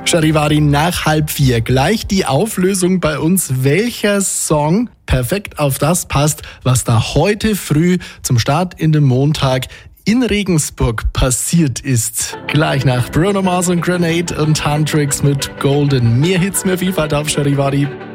Charivari, nach 3:30 gleich die Auflösung bei uns, welcher Song perfekt auf das passt, was da heute früh zum Start in den Montag in Regensburg passiert ist. Gleich nach Bruno Mars und Grenade und Tantrix mit Golden. Mehr Hits, mehr Vielfalt auf Charivari.